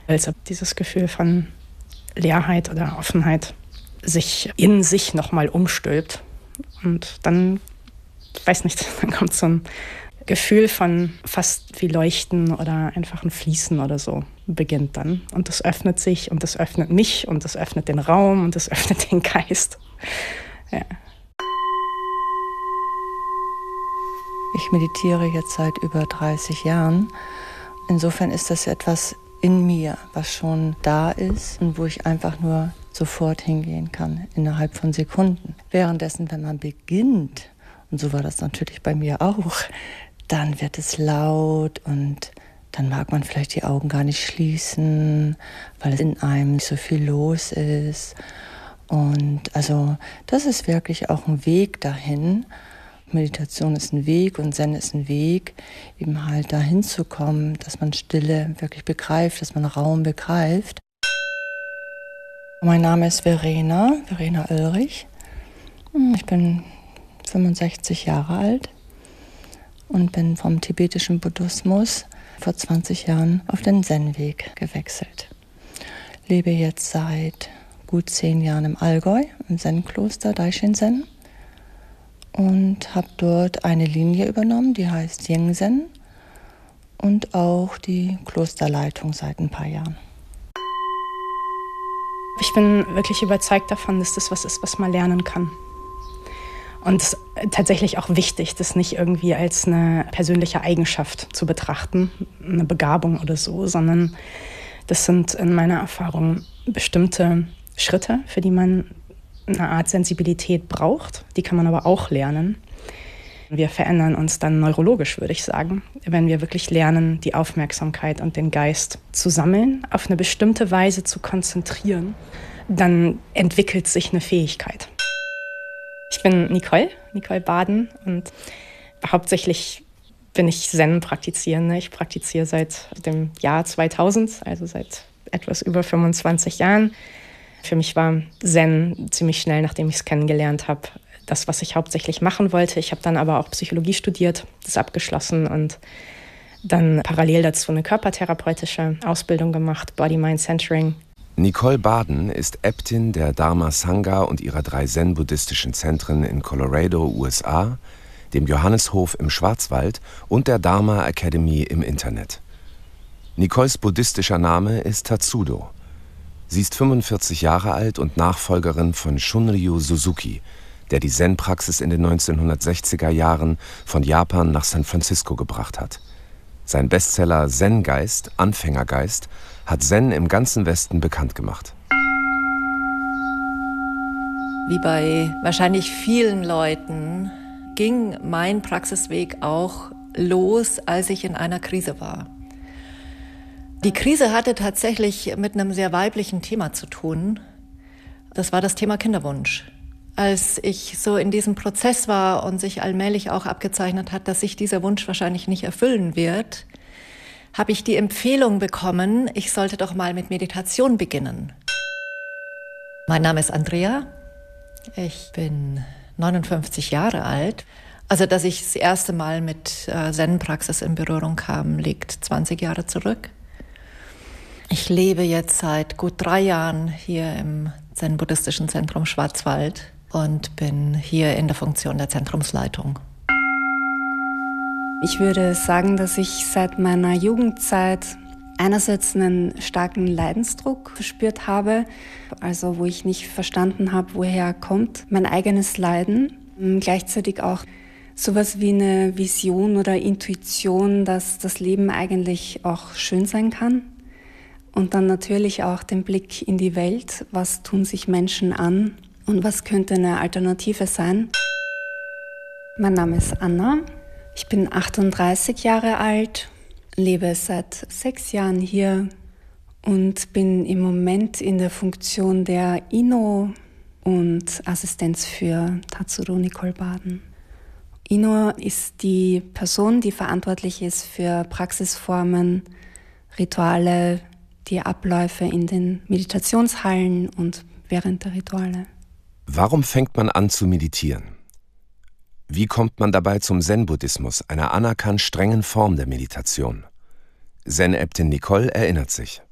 als ob dieses Gefühl von Leerheit oder Offenheit sich in sich nochmal umstülpt. Und dann, ich weiß nicht, dann kommt so ein Gefühl von fast wie Leuchten oder einfach ein Fließen oder so beginnt dann. Und das öffnet sich und das öffnet mich und das öffnet den Raum und das öffnet den Geist. Ja. Ich meditiere jetzt seit über 30 Jahren. Insofern ist das etwas in mir, was schon da ist und wo ich einfach nur sofort hingehen kann, innerhalb von Sekunden. Währenddessen, wenn man beginnt, und so war das natürlich bei mir auch, dann wird es laut und dann mag man vielleicht die Augen gar nicht schließen, weil in einem nicht so viel los ist. Und also das ist wirklich auch ein Weg dahin. Meditation ist ein Weg und Zen ist ein Weg, eben halt dahin zu kommen, dass man Stille wirklich begreift, dass man Raum begreift. Mein Name ist Verena Oelrich. Ich bin 65 Jahre alt und bin vom tibetischen Buddhismus vor 20 Jahren auf den Zen-Weg gewechselt. Lebe jetzt seit gut 10 Jahren im Allgäu, im Zen-Kloster Daishin-Zen. Und habe dort eine Linie übernommen, die heißt Yingzen und auch die Klosterleitung seit ein paar Jahren. Ich bin wirklich überzeugt davon, dass das was ist, was man lernen kann. Und es ist tatsächlich auch wichtig, das nicht irgendwie als eine persönliche Eigenschaft zu betrachten, eine Begabung oder so, sondern das sind in meiner Erfahrung bestimmte Schritte, für die man eine Art Sensibilität braucht. Die kann man aber auch lernen. Wir verändern uns dann neurologisch, würde ich sagen, wenn wir wirklich lernen, die Aufmerksamkeit und den Geist zu sammeln, auf eine bestimmte Weise zu konzentrieren. Dann entwickelt sich eine Fähigkeit. Ich bin Nicole Baden und hauptsächlich bin ich Zen-Praktizierende. Ich praktiziere seit dem Jahr 2000, also seit etwas über 25 Jahren. Für mich war Zen ziemlich schnell, nachdem ich es kennengelernt habe, das, was ich hauptsächlich machen wollte. Ich habe dann aber auch Psychologie studiert, das abgeschlossen und dann parallel dazu eine körpertherapeutische Ausbildung gemacht, Body-Mind-Centering. Nicole Baden ist Äbtin der Dharma Sangha und ihrer 3 zen-buddhistischen Zentren in Colorado, USA, dem Johanneshof im Schwarzwald und der Dharma Academy im Internet. Nicoles buddhistischer Name ist Tatsudo. Sie ist 45 Jahre alt und Nachfolgerin von Shunryu Suzuki, der die Zen-Praxis in den 1960er Jahren von Japan nach San Francisco gebracht hat. Sein Bestseller Zen-Geist, Anfängergeist, hat Zen im ganzen Westen bekannt gemacht. Wie bei wahrscheinlich vielen Leuten ging mein Praxisweg auch los, als ich in einer Krise war. Die Krise hatte tatsächlich mit einem sehr weiblichen Thema zu tun. Das war das Thema Kinderwunsch. Als ich so in diesem Prozess war und sich allmählich auch abgezeichnet hat, dass sich dieser Wunsch wahrscheinlich nicht erfüllen wird, habe ich die Empfehlung bekommen, ich sollte doch mal mit Meditation beginnen. Mein Name ist Andrea. Ich bin 59 Jahre alt. Also, dass ich das erste Mal mit Zen-Praxis in Berührung kam, liegt 20 Jahre zurück. Ich lebe jetzt seit gut 3 Jahren hier im Zen-Buddhistischen Zentrum Schwarzwald und bin hier in der Funktion der Zentrumsleitung. Ich würde sagen, dass ich seit meiner Jugendzeit einerseits einen starken Leidensdruck verspürt habe, also wo ich nicht verstanden habe, woher kommt mein eigenes Leiden. Gleichzeitig auch sowas wie eine Vision oder Intuition, dass das Leben eigentlich auch schön sein kann. Und dann natürlich auch den Blick in die Welt, was tun sich Menschen an und was könnte eine Alternative sein. Mein Name ist Anna, ich bin 38 Jahre alt, lebe seit 6 Jahren hier und bin im Moment in der Funktion der Inno und Assistenz für Tatsudo Nicole Baden. Inno ist die Person, die verantwortlich ist für Praxisformen, Rituale, die Abläufe in den Meditationshallen und während der Rituale. Warum fängt man an zu meditieren? Wie kommt man dabei zum Zen-Buddhismus, einer anerkannt strengen Form der Meditation? Zen-Äbtin Nicole erinnert sich.